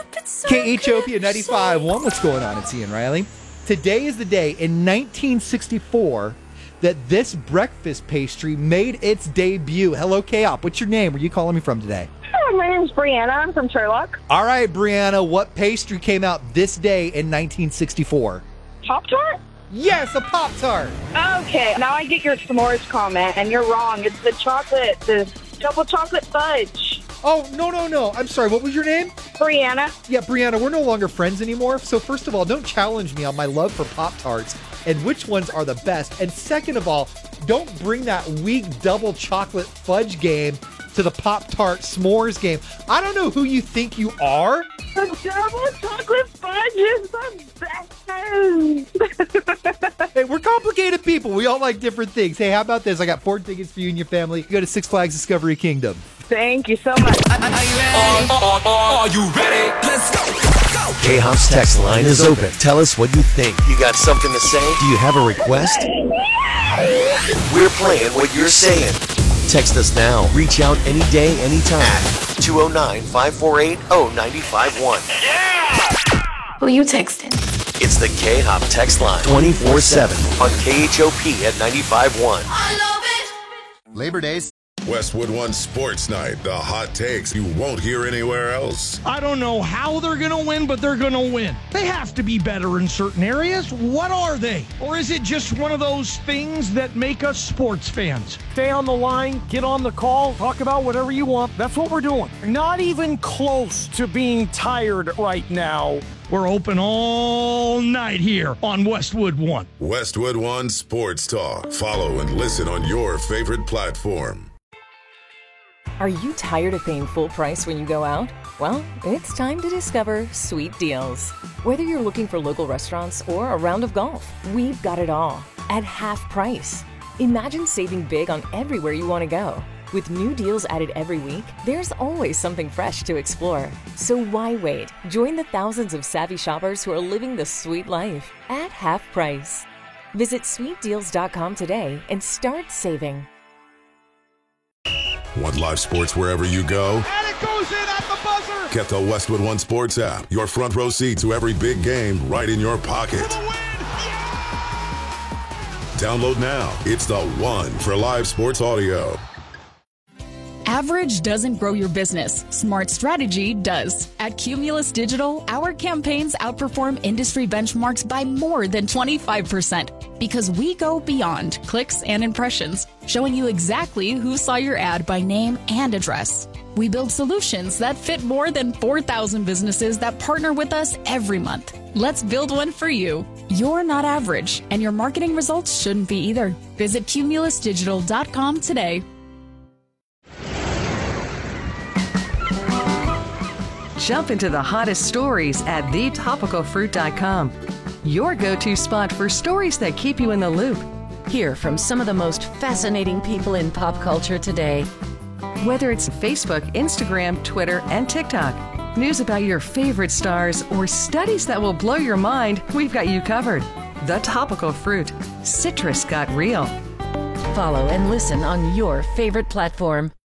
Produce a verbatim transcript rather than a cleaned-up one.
K H O P ninety-five point one. What's going on? It's Ian Riley. Today is the day in nineteen sixty-four that this breakfast pastry made its debut. Hello, K-Op. What's your name? Where are you calling me from today? Hi, my name's Brianna. I'm from Sherlock. All right, Brianna, what pastry came out this day in nineteen sixty-four? Pop-Tart? Yes, a Pop-Tart. Okay, now I get your s'mores comment, and you're wrong. It's the chocolate, the double chocolate fudge. Oh, no, no, no. I'm sorry. What was your name? Brianna. Yeah, Brianna, we're no longer friends anymore. So first of all, don't challenge me on my love for Pop-Tarts and which ones are the best. And second of all, don't bring that weak double chocolate fudge game to the Pop-Tart s'mores game. I don't know who you think you are. The double chocolate fudge is the best. Hey, we're complicated people. We all like different things. Hey, how about this? I got four tickets for you and your family. You go to Six Flags Discovery Kingdom. Thank you so much. Are you ready? Are, are, are you ready? Let's go. Go. K-Hop's text line is open. Tell us what you think. You got something to say? Do you have a request? We're playing what you're saying. Text us now. Reach out any day, anytime at two oh nine, five four eight, oh nine five one. Yeah! Who you texting? It's the K-Hop text line twenty-four seven on K H O P at ninety-five point one. I love it. Labor Days. Westwood One Sports Night, the hot takes you won't hear anywhere else. I don't know how they're going to win, but they're going to win. They have to be better in certain areas. What are they? Or is it just one of those things that make us sports fans? Stay on the line, get on the call, talk about whatever you want. That's what we're doing. Not even close to being tired right now. We're open all night here on Westwood One. Westwood One Sports Talk. Follow and listen on your favorite platform. Are you tired of paying full price when you go out? Well, it's time to discover Sweet Deals. Whether you're looking for local restaurants or a round of golf, we've got it all at half price. Imagine saving big on everywhere you want to go. With new deals added every week, there's always something fresh to explore. So why wait? Join the thousands of savvy shoppers who are living the sweet life at half price. Visit sweet deals dot com today and start saving. Want live sports wherever you go? And it goes in at the buzzer! Get the Westwood One Sports app. Your front row seat to every big game right in your pocket. For the win! Yeah! Download now. It's the one for live sports audio. Average doesn't grow your business. Smart strategy does. At Cumulus Digital, our campaigns outperform industry benchmarks by more than twenty-five percent because we go beyond clicks and impressions, showing you exactly who saw your ad by name and address. We build solutions that fit more than four thousand businesses that partner with us every month. Let's build one for you. You're not average, and your marketing results shouldn't be either. Visit cumulus digital dot com today. Jump into the hottest stories at the topical fruit dot com. Your go-to spot for stories that keep you in the loop. Hear from some of the most fascinating people in pop culture today. Whether it's Facebook, Instagram, Twitter, and TikTok, news about your favorite stars, or studies that will blow your mind, we've got you covered. The Topical Fruit. Citrus got real. Follow and listen on your favorite platform.